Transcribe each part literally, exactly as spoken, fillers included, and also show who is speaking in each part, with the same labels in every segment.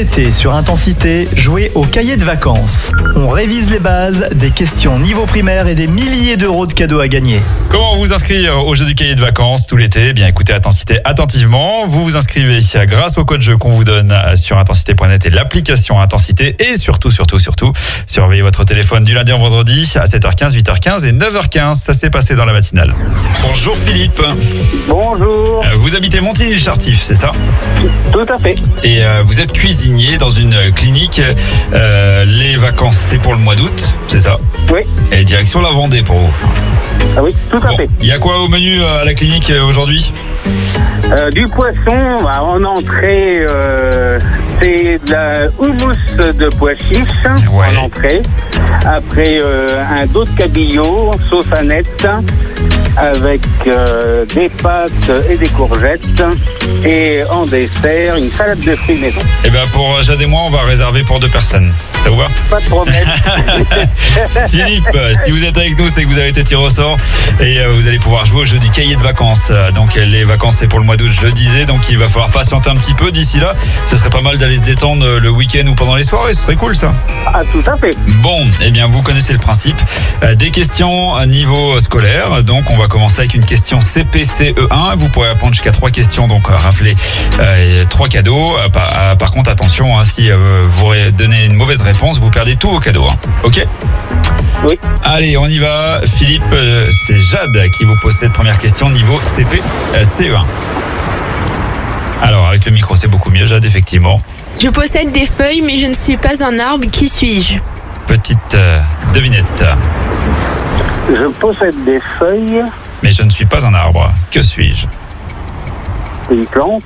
Speaker 1: été sur Intensité, jouez au cahier de vacances. On révise les bases, des questions niveau primaire et des milliers d'euros de cadeaux à gagner.
Speaker 2: Comment vous inscrire au jeu du cahier de vacances tout l'été ? Eh bien, écoutez Intensité attentivement. Vous vous inscrivez grâce au code jeu qu'on vous donne sur intensité point net et l'application Intensité. Et surtout, surtout, surtout, surveillez votre téléphone du lundi au vendredi à sept heures quinze, huit heures quinze et neuf heures quinze. Ça s'est passé dans la matinale. Bonjour Philippe.
Speaker 3: Bonjour.
Speaker 2: Vous habitez Montigny-le-Chartif, c'est ça ?
Speaker 3: Tout à fait.
Speaker 2: Et euh, vous êtes cuisinier dans une clinique. Euh, les vacances, c'est pour le mois d'août, c'est ça ?
Speaker 3: Oui.
Speaker 2: Et direction la Vendée pour vous.
Speaker 3: Ah oui, tout à
Speaker 2: Bon,
Speaker 3: fait.
Speaker 2: il y a quoi au menu à la clinique aujourd'hui ?
Speaker 3: Euh, du poisson, bah, en entrée, euh, c'est de la houmous de pois chiches
Speaker 2: Ouais.
Speaker 3: en entrée. Après, euh, un dos de cabillaud, sauce aneth, avec euh, des pâtes et des courgettes. Et en dessert, une salade de fruits maison.
Speaker 2: Eh bien pour Jade et moi, on va réserver pour deux personnes. Ça vous va ?
Speaker 3: Pas de problème.
Speaker 2: Philippe, si vous êtes avec nous, c'est que vous avez été tiré au sort et euh, vous allez pouvoir jouer au jeu du cahier de vacances. Donc les vacances, c'est pour le mois d'août, je le disais, donc il va falloir patienter un petit peu d'ici là. Ce serait pas mal d'aller se détendre le week-end ou pendant les soirées, ce serait cool ça.
Speaker 3: Ah, tout à fait.
Speaker 2: Bon, eh bien vous connaissez le principe. Euh, des questions à niveau scolaire, donc on va commencer avec une question C P C E un. Vous pourrez répondre jusqu'à trois questions, donc rafler euh, trois cadeaux. Euh, par, euh, par contre, attention, hein, si euh, vous donnez une mauvaise réponse, vous perdez tous vos cadeaux. Hein. Ok ?
Speaker 3: Oui.
Speaker 2: Allez, on y va. Philippe, euh, c'est Jade qui vous pose cette première question niveau C P C E un. Alors, avec le micro, c'est beaucoup mieux, Jade, effectivement.
Speaker 4: Je possède des feuilles, mais je ne suis pas un arbre. Qui suis-je ?
Speaker 2: Petite euh, devinette.
Speaker 3: Je possède des feuilles,
Speaker 2: Mais je ne suis pas un arbre. Que suis-je ?
Speaker 3: une plante.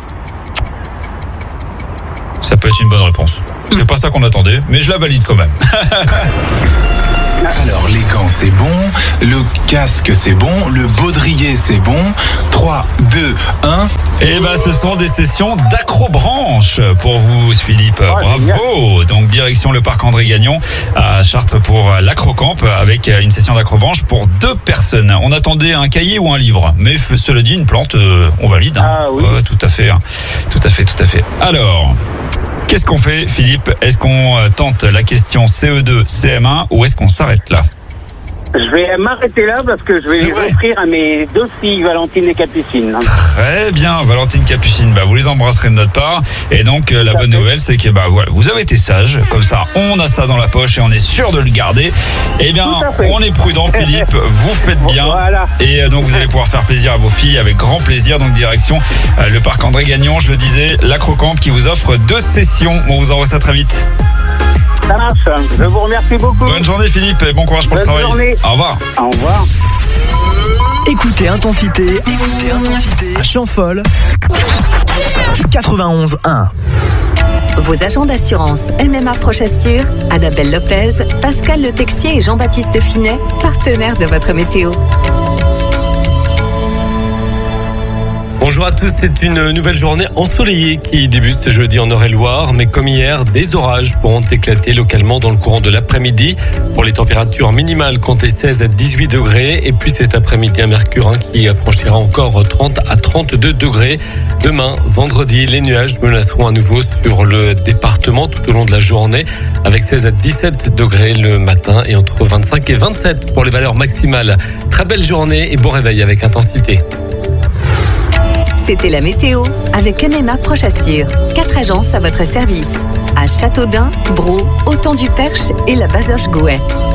Speaker 2: Ça peut être une bonne réponse. C'est pas ça qu'on attendait, mais je la valide quand même.
Speaker 5: Alors les gants c'est bon, le casque c'est bon, le baudrier c'est bon. trois, deux, un.
Speaker 2: Et ben ce sont des sessions d'acrobranche pour vous Philippe. Bravo. Donc direction le parc André Gagnon à Chartres pour l'acrocamp avec une session d'acrobranche pour deux personnes. On attendait un cahier ou un livre, mais cela dit une plante, euh, on valide. Hein.
Speaker 3: Ah oui.
Speaker 2: Ouais, tout à fait, hein. tout à fait, tout à fait. Alors. Qu'est-ce qu'on fait, Philippe ? Est-ce qu'on tente la question C E deux, C M un ou est-ce qu'on s'arrête là ?
Speaker 3: Je vais m'arrêter là parce que je vais
Speaker 2: C'est vrai.
Speaker 3: offrir à mes deux filles, Valentine et Capucine.
Speaker 2: Très bien, Valentine, Capucine, bah, vous les embrasserez de notre part. Et donc, euh, la bonne nouvelle, c'est que bah, voilà, vous avez été sages. Comme ça, on a ça dans la poche et on est sûr de le garder. Eh bien,
Speaker 3: Tout à fait.
Speaker 2: on est prudent, Philippe. Vous faites bien.
Speaker 3: Voilà.
Speaker 2: Et euh, donc, vous allez pouvoir faire plaisir à vos filles avec grand plaisir. Donc, direction euh, le parc André Gagnon, je le disais, l'acrocamp qui vous offre deux sessions. On vous envoie ça très vite.
Speaker 3: Ça marche. Je vous remercie beaucoup.
Speaker 2: Bonne journée, Philippe, et bon courage pour
Speaker 3: Bonne
Speaker 2: le travail.
Speaker 3: journée.
Speaker 2: Au revoir.
Speaker 3: Au revoir.
Speaker 1: Écoutez Intensité, écoutez Intensité à Champfol quatre-vingt-onze un.
Speaker 6: Vos agents d'assurance M M A Prochassure, Annabelle Lopez, Pascal Le Texier et Jean-Baptiste Finet, partenaires de votre météo.
Speaker 7: Bonjour à tous, c'est une nouvelle journée ensoleillée qui débute ce jeudi en Eure-et-Loire, mais comme hier, des orages pourront éclater localement dans le courant de l'après-midi. Pour les températures minimales, comptez seize à dix-huit degrés, et puis cet après-midi, un mercure hein, qui franchira encore trente à trente-deux degrés. Demain, vendredi, les nuages menaceront à nouveau sur le département tout au long de la journée, avec seize à dix-sept degrés le matin et entre vingt-cinq et vingt-sept pour les valeurs maximales. Très belle journée et bon réveil avec Intensité.
Speaker 6: C'était la météo avec M M A Prochassure. Quatre agences à votre service. À Châteaudun, Braux, Autant-du-Perche et la Bazoche-Gouet.